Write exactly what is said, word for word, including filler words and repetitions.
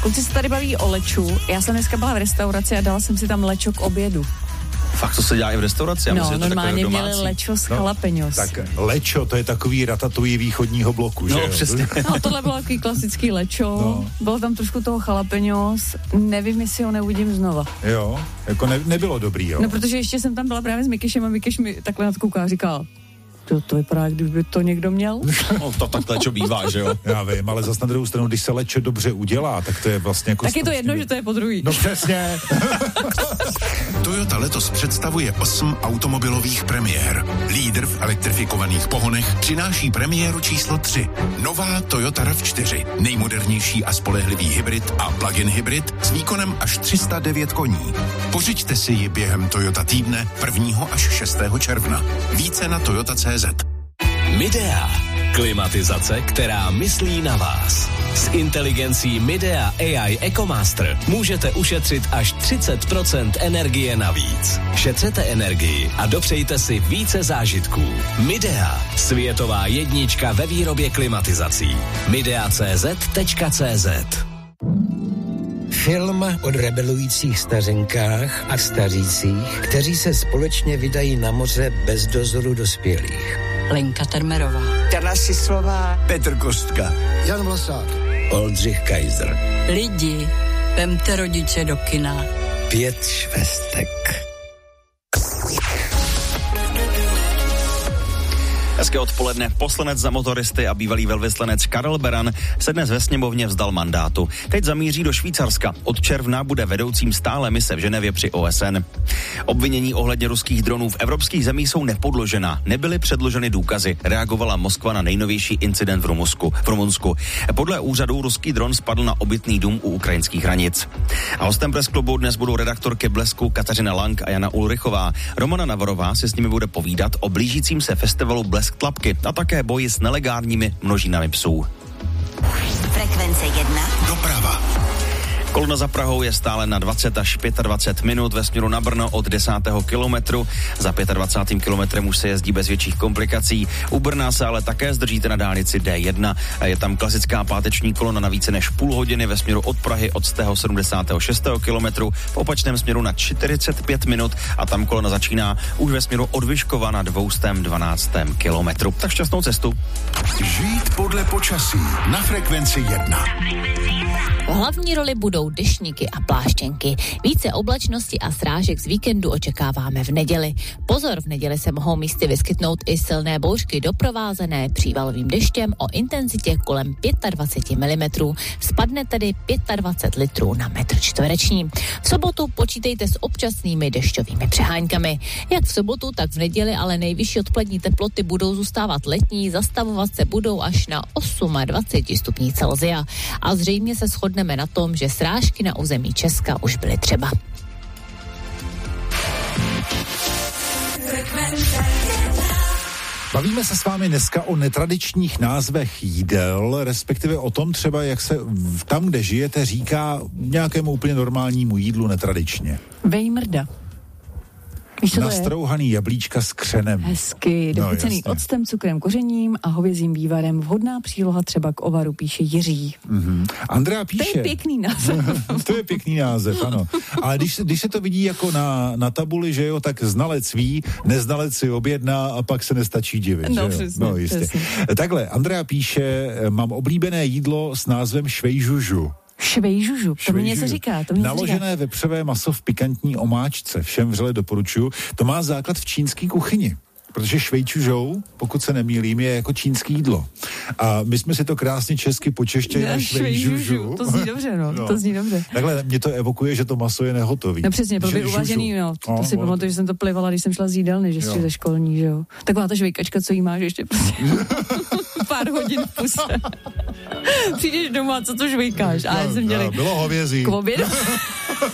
Kluci se tady baví o leču. Já jsem dneska byla v restauraci a dala jsem si tam lečo k obědu. Fakt to se dělá i v restauraci? Já no, myslím, normálně měli lečo s jalapeňos. No, tak lečo, to je takový ratatouille východního bloku, že no, jo? Přesně. No, tohle bylo takový klasický lečo. No. Bylo tam trošku toho jalapeňos. Nevím, jestli ho neuvidím znova. Jo, jako ne, nebylo dobrý, jo? No, protože ještě jsem tam byla právě s Mikešem a Mikeš mi takhle nadkouká a říkal, to, to vypadá, kdyby to někdo měl. No, to tak lečo bývá, že jo? Já vím, ale zase na druhou stranu, když se lečo dobře udělá, tak to je vlastně jako... Tak je to jedno, že to je po druhý. No přesně. Toyota letos představuje osm automobilových premiér. Lídr v elektrifikovaných pohonech přináší premiéru číslo tři. Nová Toyota RAV čtyři. Nejmodernější a spolehlivý hybrid a plug-in hybrid s výkonem až tři sta devět koní. Pořiďte si ji během Toyota týdne prvního až šestého června. Více na toyota tečka cé zet. Midea. Klimatizace, která myslí na vás. S inteligencí Midea A I EcoMaster můžete ušetřit až třicet procent energie navíc. Šetřete energii a dopřejte si více zážitků. Midea. Světová jednička ve výrobě klimatizací. midea tečka cé zet tečka cé zet. Film o rebelujících stařenkách a stařících, kteří se společně vydají na moře bez dozoru dospělých. Lenka Termerová, Jana Sislová, Petr Kostka, Jan Vlasák, Oldřich Kaiser. Lidi, vemte rodiče do kina. Pět švestek. Hezké odpoledne. Poslanec za motoristy a bývalý velvyslanec Karel Beran se dnes ve sněmovně vzdal mandátu. Teď zamíří do Švýcarska. Od června bude vedoucím stále mise v Ženevě při O S N. Obvinění ohledně ruských dronů v evropských zemích jsou nepodložená. Nebyly předloženy důkazy. Reagovala Moskva na nejnovější incident v Rumunsku. V Rumunsku. Podle úřadu ruský dron spadl na obytný dům u ukrajinských hranic. A hostem Press Clubu dnes budou redaktorky Blesku Kateřina Lang a Jana Ulrichová. Romana Navarová si s nimi bude povídat o blížícím se festivalu Blesk Tlapky a také boji s nelegálními množinami psů. Frekvence jedna. Doprava. Kolona za Prahou je stále na dvacet až dvacet pět minut ve směru na Brno od desátého kilometru. Za dvacátým pátým kilometrem už se jezdí bez větších komplikací. U Brna se ale také zdržíte na dálnici D jedna. Je tam klasická páteční kolona na více než půl hodiny ve směru od Prahy od sedmdesátého šestého kilometru, v opačném směru na čtyřicet pět minut a tam kolona začíná už ve směru od Vyškova na dvě stě dvanáctém kilometru. Tak šťastnou cestu. Žít podle počasí na Frekvenci jedna. V hlavní roli budou deštníky a pláštěnky. Více oblačnosti a srážek z víkendu očekáváme v neděli. Pozor, v neděli se mohou místy vyskytnout i silné bouřky doprovázené přívalovým deštěm o intenzitě kolem dvacet pět milimetrů. Spadne tedy dvacet pět litrů na metr čtvereční. V sobotu počítejte s občasnými dešťovými přeháňkami. Jak v sobotu, tak v neděli ale nejvyšší odpolední teploty budou zůstávat letní, zastavovat se budou až na dvacet osm stupňů Celsia. A zřejmě se shodneme na tom, že srážky na území Česka už byly třeba. Bavíme se s vámi dneska o netradičních názvech jídel, respektive o tom třeba, jak se tam, kde žijete, říká nějakému úplně normálnímu jídlu netradičně. Vejmrda. Víš, nastrouhaný jablíčka s křenem. Hezky, dochucený no, octem, cukrem, kořením a hovězím vývarem. Vhodná příloha třeba k ovaru, píše Jiří. Mm-hmm. Andrea píše. To je pěkný název. To je pěkný název, ano. Ale když, když se to vidí jako na, na tabuli, že jo, tak znalec ví, neznalec si objedná a pak se nestačí divit. No, že jo? přesně, No, jistě. přesně. Takhle, Andrea píše, mám oblíbené jídlo s názvem švejžužu. Švejžužu, to mi něco říká. To mi Naložené říká. vepřové maso v pikantní omáčce. Všem vřele doporučuju. To má základ v čínské kuchyni. Protože švejčužou, pokud se nemýlím, je jako čínský jídlo. A my jsme si to krásně česky počeštěli na švejžužu. To zní dobře, no. no. To zní dobře. Takhle mě to evokuje, že to maso je nehotový. No přesně, byl by uvažený, no. To no, si no. pamatuju, že jsem to plivala, když jsem šla z jídelny, že jsi ze školní, že jo. Taková ta švejkačka, co jí máš ještě prostě pár hodin v puse. Přijdeš doma, co to žvejkáš? A no, jsem měli no, bylo hovězí. K obědu.